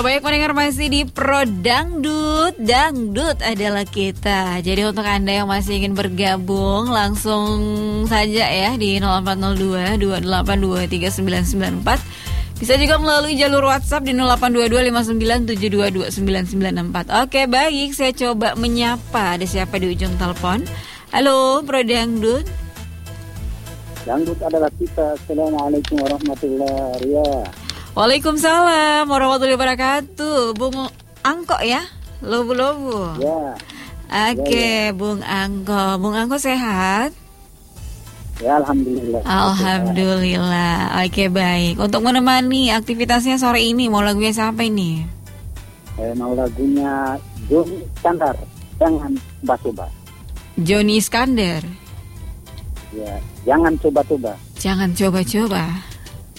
baik pendengar, masih di Pro Dangdut. Dangdut adalah kita. Jadi untuk Anda yang masih ingin bergabung, langsung saja ya di 0402 2823 994. Bisa juga melalui jalur WhatsApp di 0822 5972 2994. Oke, baik, saya coba menyapa. Ada siapa di ujung telepon? Halo, Pro Dangdut. Dangdut adalah kita. Assalamualaikum warahmatullahi wabarakatuh. Waalaikumsalam warahmatullahi wabarakatuh. Bung Angko ya? Lobu-lobu. Ya. Oke, ya. Bung Angko. Bung Angko sehat? Ya, alhamdulillah. Alhamdulillah. Oke, baik. Untuk menemani aktivitasnya sore ini, mau lagunya siapa ini? Mau lagunya Joni Iskandar. Jangan coba-coba. Joni Iskandar. Ya, jangan coba-coba. Jangan coba-coba.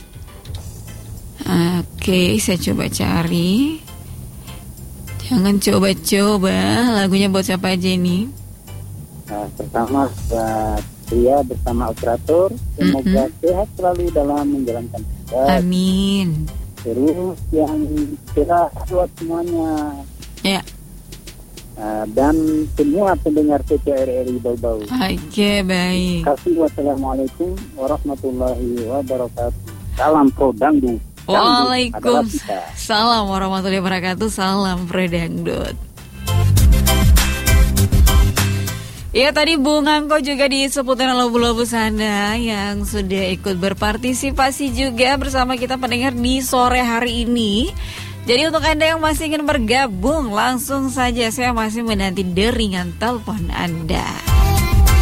Oke, saya coba cari. Jangan coba-coba. Lagunya buat siapa aja ini? Pertama buat Ria bersama operator. Semoga sehat selalu dalam menjalankan tugas. Amin. Terus yang sehat buat semuanya. Ya. Dan semua pendengar PTRRI Bau-Bau. Oke, baik. Terima kasih. Wassalamualaikum warahmatullahi wabarakatuh. Salam Pro Dangdut. Waalaikumsalam warahmatullahi wabarakatuh. Salam Pro Dangdut. Ya, tadi Bung Angko juga di seputaran lobu-lobu sana yang sudah ikut berpartisipasi juga bersama kita pendengar di sore hari ini. Jadi untuk Anda yang masih ingin bergabung, langsung saja saya masih menanti deringan telepon Anda.